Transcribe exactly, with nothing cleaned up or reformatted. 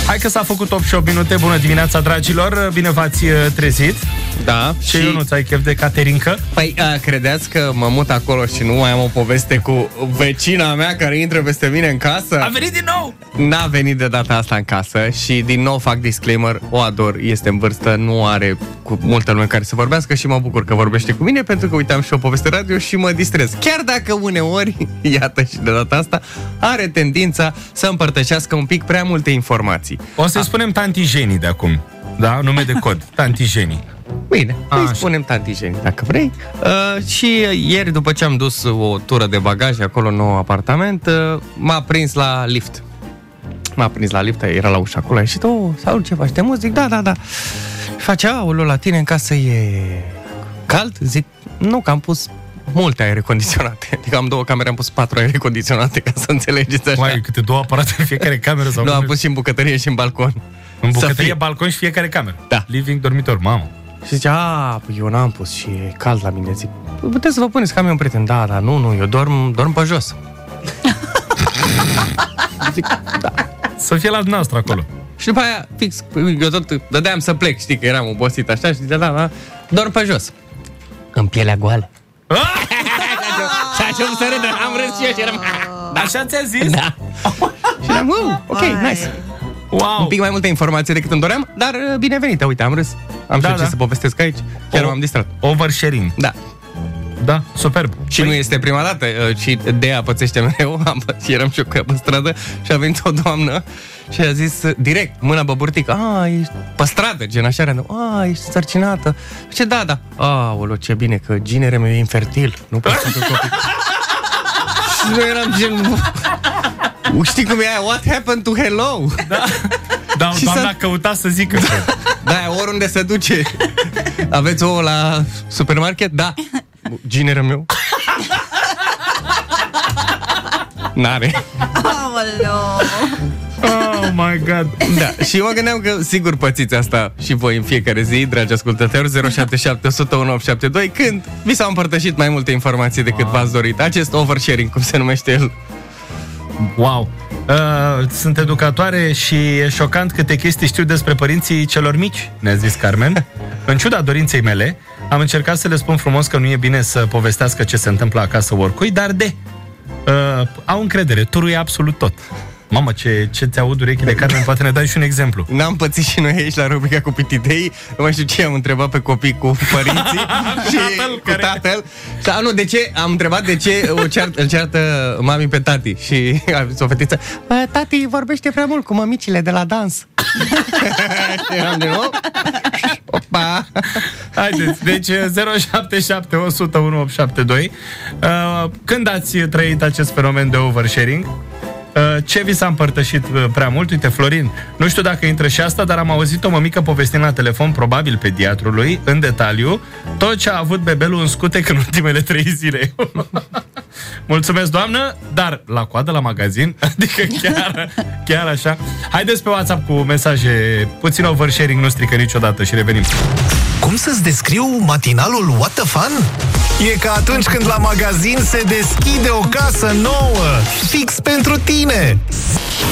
Hai că s-a făcut opt și opt minute. Bună dimineața, dragilor. Bine v-ați trezit. Da. Și eu nu-ți ai chef de caterincă? Păi, a, credeți că mă mut acolo și nu mai am o poveste cu vecina mea care intră peste mine în casă? A venit din nou! N-a venit de data asta în casă și din nou fac disclaimer, o ador, este în vârstă, nu are cu multă lume care să vorbească și mă bucur că vorbește cu mine pentru că uitam și o poveste radio și mă distrez. Chiar dacă uneori, iată și de data asta, are tendința să împărtășească un pic prea multe informații. O să-i spunem tanti Jenny de acum. Da? Nume de cod. Tanti Jenny. Bine, A, îi așa. spunem tanti Jenny, dacă vrei. Uh, și ieri, după ce am dus o tură de bagaje acolo în nou apartament, uh, m-a prins la lift. M-a prins la lift, era la ușa acolo, a ieșit, oh, salut, ce faci, te muți? Zic, da, da, da. Face, aoleu, la tine în casă e cald? Zic, nu, că am pus multe aere condiționate. Adică am două camere, am pus patru aere condiționate, ca să înțelegeți așa. Mai câte două aparate în fiecare cameră? Sau Nu, cum? am pus și în bucătărie și în balcon. În Să bucătărie, fie. balcon și fiecare cameră. Da. Living, dormitor, mamă. Și zice, a, păi eu n-am pus și e cald la mine. Zic, puteți să vă puneți, că am eu un prieten. Da, da, nu, nu, eu dorm, dorm pe jos. Zic, da. Să fie la dumneavoastră acolo. Și după aia, fix, eu tot dădeam să plec, știi, că eram obosit așa și zicea, da, da, dorm pe jos. În pielea goală. Și așa să râdă, am râs și eu și eram... Așa ți-a zis? Da. Și eram, uh, ok, nice. Wow. Un pic mai multe informații decât îmi doream, dar binevenită, uite, am râs. Am Da, și eu ce da. să povestesc aici. Chiar O- m-am distrat. Oversharing. Da. Da, superb. Și nu este prima dată, uh, și Dea pățește mereu. Am, și eram și eu cu ea pe stradă și a venit o doamnă și a zis uh, direct, mâna băburtică, a, ești pe stradă, gen așa, random, a, ești sărcinată. Și da, da. Aoleu, ce bine, că ginere meu e infertil. Nu pot să fac copii. Și noi eram gen... Știi cum e aia? What happened to hello? Da, da, Și doamna să- căuta să zică. Da, oriunde se duce. Aveți ouă la supermarket? Da. Gineră meu. N-are. Aoleu. Oh my god. Da, și eu mă gândeam că sigur pățiți asta și voi în fiecare zi, dragi ascultători. Zero șapte șapte, o sută unu, opt șapte doi. Când vi s-au împărtășit mai multe informații decât v-ați dorit. Acest oversharing, cum se numește el. Wow. Uh, sunt educatoare și e șocant câte chestii știu despre părinții celor mici, ne-a zis Carmen. În ciuda dorinței mele, am încercat să le spun frumos că nu e bine să povestească ce se întâmplă acasă oricui, dar de uh, au încredere, turuie absolut tot. Mamă, ce, ce ți aud urechile, Carmen, poate ne dai și un exemplu. N-am pățit și noi aici la rubrica cu pitidei. Nu mai știu ce am întrebat pe copii cu părinții și tatăl, cu care- tatăl. Și, a, nu, de ce? Am întrebat de ce o ceart, îl ceartă mami pe tati. Și a zis o fetiță, "Bă, tati vorbește prea mult cu mămicile de la dans." Și eram din nou. Opa! Haideți, deci zero șapte șapte, o sută unu, opt șapte doi. Uh, când ați trăit acest fenomen de oversharing? Uh, ce vi s-a împărtășit uh, prea mult? Uite, Florin, nu știu dacă intră și asta, dar am auzit o mămică povestind la telefon, probabil pediatrului, în detaliu, tot ce a avut bebelul în scutec în ultimele trei zile. Mulțumesc, doamnă, dar la coadă la magazin, adică chiar, chiar așa. Haideți pe WhatsApp cu mesaje, puțin oversharing nu strică niciodată și revenim. Cum să-ți descriu matinalul What the Fun? E ca atunci când la magazin se deschide o casă nouă, fix pentru tine.